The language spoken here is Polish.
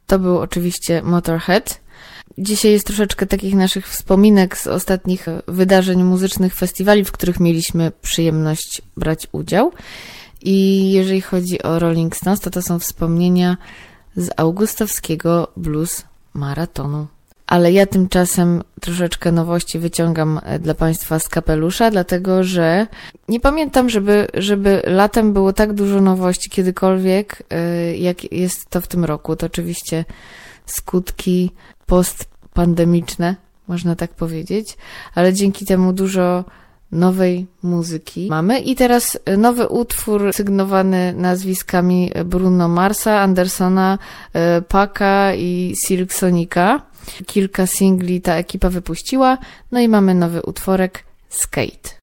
To był oczywiście Motorhead. Dzisiaj jest troszeczkę takich naszych wspominek z ostatnich wydarzeń muzycznych, festiwali, w których mieliśmy przyjemność brać udział. I jeżeli chodzi o Rolling Stones, to są wspomnienia z augustowskiego blues maratonu. Ale ja tymczasem troszeczkę nowości wyciągam dla Państwa z kapelusza, dlatego że nie pamiętam, żeby latem było tak dużo nowości kiedykolwiek, jak jest to w tym roku. To oczywiście skutki postpandemiczne, można tak powiedzieć, ale dzięki temu dużo nowej muzyki mamy. I teraz nowy utwór sygnowany nazwiskami Bruno Marsa, Andersona, Paka i Silk Sonika. Kilka singli ta ekipa wypuściła, no i mamy nowy utworek Skate.